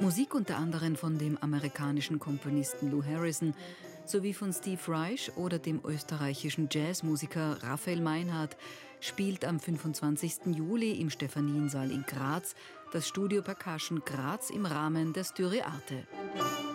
Musik unter anderem von dem amerikanischen Komponisten Lou Harrison sowie von Steve Reich oder dem österreichischen Jazzmusiker Raphael Meinhardt spielt am 25. Juli im Stephaniensaal in Graz das Studio Percussion Graz im Rahmen der Styrie Arte.